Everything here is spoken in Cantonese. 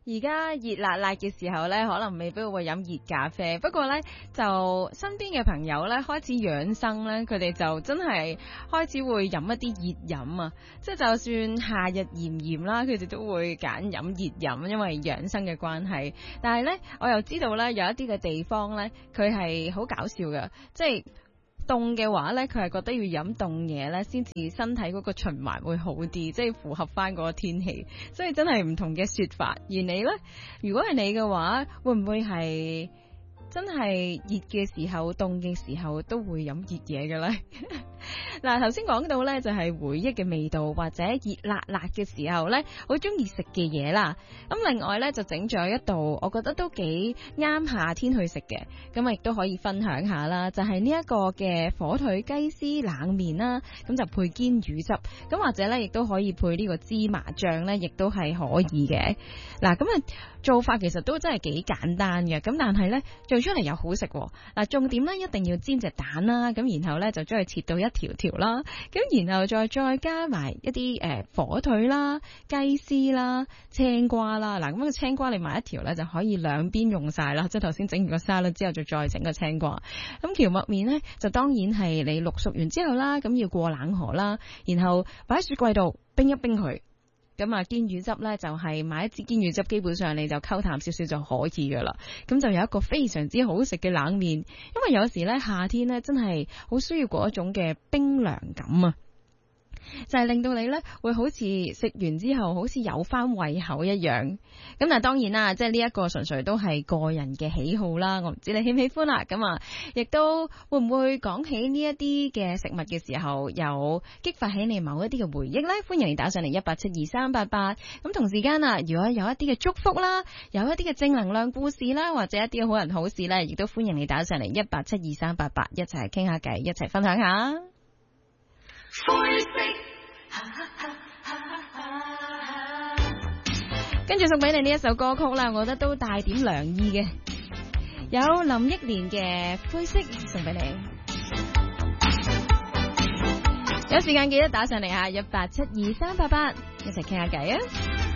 而家熱辣辣嘅時候呢，可能未必會飲熱咖啡，不過呢，就身邊嘅朋友呢，開始養生呢，佢哋就真係開始會飲一啲熱飲啊，即係就算夏日炎炎啦，佢哋都會揀飲熱飲，因為養生嘅關係。但係呢，我又知道呢，有一啲嘅地方呢，佢係好搞笑嘅，即係凍嘅話呢，佢係覺得要飲凍嘢呢，先至身體嗰個循環會好啲，即係符合翻嗰個天氣，所以真係唔同嘅說法。而你呢，如果係你嘅話，會唔會係真係熱嘅時候、凍嘅時候都會飲熱嘢嘅呢？嗱，頭先講到呢，就係回憶嘅味道，或者熱辣辣嘅時候呢，好中意食嘅嘢啦。咁另外呢，就整咗一道，我覺得都幾啱夏天去食嘅，咁亦都可以分享下啦。就係呢一個嘅火腿雞絲冷麵啦，咁就配堅魚汁，咁或者呢，亦都可以配呢個芝麻醬呢，亦都係可以嘅。嗱，咁啊做法其實都真係幾簡單嘅，咁但係呢，做出嚟又好食。嗱，重點呢，一定要煎隻蛋啦，咁然後呢，就將佢切到一條條啦，咁然後再加埋一啲火腿啦、雞絲啦、青瓜啦。嗱，咁個青瓜你買一條呢，就可以兩邊用晒啦，即係頭先整完個沙律之後就再整個青瓜。咁蕎麥麵呢，就當然係你淥熟完之後啦，咁要過冷河啦，然後擺喺雪櫃度冰一冰佢。咁啊，堅魚汁呢，就係買一支堅魚汁，基本上你就溝淡少少就可以噶啦。咁就有一個非常之好食嘅冷麵，因為有時呢，夏天呢，真係好需要嗰一種嘅冰涼感啊，就係令到你呢會好似食完之後好似有翻胃口一樣。咁但係當然啦，即係呢一個純粹都係個人嘅喜好啦，我唔知你喜唔喜歡啦。咁啊，亦都會唔會講起呢一啲嘅食物嘅時候，有激發起你某一啲嘅回憶呢？歡迎你打上嚟1872388。咁同時間啊，如果有一啲嘅祝福啦，有一啲嘅正能量故事啦，或者一啲好人好事呢，亦都歡迎你打上嚟1872388，一齊傾下偈，一齊分享下。跟住送俾你呢一首歌曲啦，我覺得都帶點涼意嘅，有林憶蓮嘅灰色送俾你。有時間記得打上嚟下1872388，一齊傾下偈啊！